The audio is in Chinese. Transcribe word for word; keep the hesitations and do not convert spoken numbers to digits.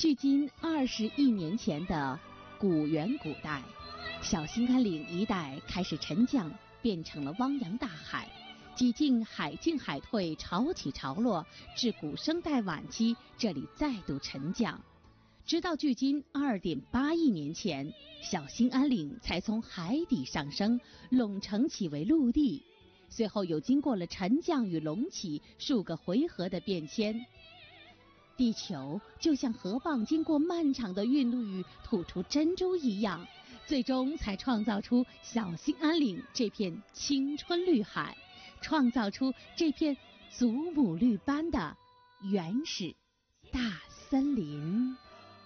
距今二十亿年前的古远古代，小兴安岭一带开始沉降，变成了汪洋大海。几经海进海退，潮起潮落，至古生代晚期，这里再度沉降。直到距今二点八亿年前，小兴安岭才从海底上升，隆成起为陆地。随后又经过了沉降与隆起数个回合的变迁。地球就像河蚌经过漫长的孕育吐出珍珠一样，最终才创造出小兴安岭这片青春绿海，创造出这片祖母绿般的原始大森林。